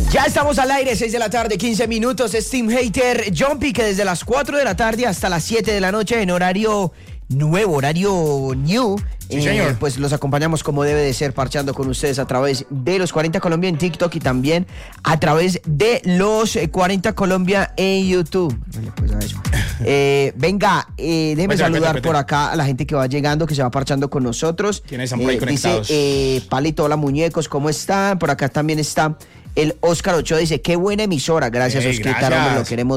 Ya estamos al aire, 6 de la tarde, 15 minutos. Es Team Hater Jumpy, que desde las 4 de la tarde hasta las 7 de la noche en horario nuevo, horario new. Sí, señor. Pues los acompañamos como debe de ser, parchando con ustedes a través de los 40 Colombia en TikTok y también a través de los 40 Colombia en YouTube. Vale, pues a eso. Venga, déjeme saludar por acá a la gente que va llegando, que se va parchando con nosotros. ¿Quiénes están por ahí conectados? Dice Palito, hola muñecos, ¿cómo están? Por acá también está el Oscar Ochoa, dice, qué buena emisora. Gracias, Oscar, gracias. lo queremos